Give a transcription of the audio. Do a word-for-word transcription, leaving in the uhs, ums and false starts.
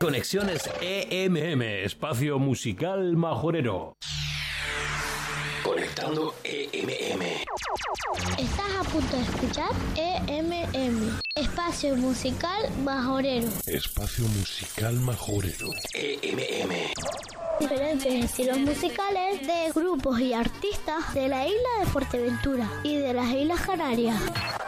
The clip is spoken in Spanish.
Conexiones E M M, espacio musical majorero. Conectando E M M. Estás a punto de escuchar E M M, espacio musical majorero. Espacio musical majorero. E M M. Diferentes estilos musicales de grupos y artistas de la isla de Fuerteventura y de las Islas Canarias.